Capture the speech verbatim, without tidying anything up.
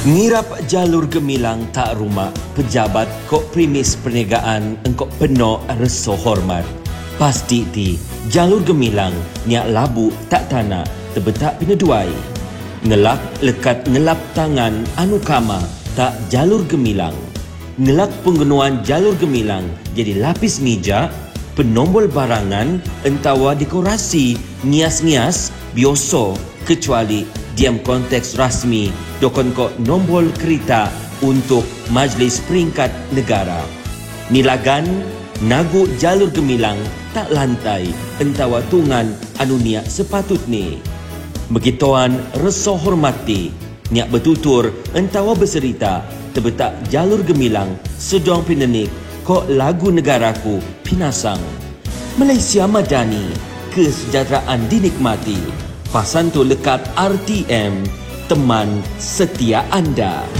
Ngirap jalur gemilang tak rumak, pejabat kok premis perniagaan engkau penuh rasa hormat. Pasti ti, jalur gemilang niak labu tak tanah, terbetak pineduai. Ngelak lekat ngelap tangan anu kama tak jalur gemilang. Ngelak penggunuan jalur gemilang jadi lapis meja, penombol barangan, entawa dekorasi, ngias-ngias, biasa kecuali diam konteks rasmi dokon ko nombol kereta untuk Majlis Peringkat Negara. Nilagan nagu jalur gemilang tak lantai entawa tungan anu niak sepatut ni. Begituan rasa hormati niak bertutur entawa berserita terbetak jalur gemilang sedang pinenik kok lagu negaraku pinasang. Malaysia Madani, kesejahteraan dinikmati. Pasan tu lekat R T M, teman setia anda.